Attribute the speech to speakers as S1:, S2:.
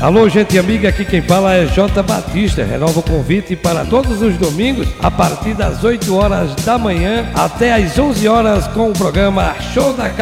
S1: Alô, gente amiga, aqui quem fala é J. Batista. Renova o convite para todos os domingos, a partir das 8 horas da manhã até as 11 horas, com o programa Show da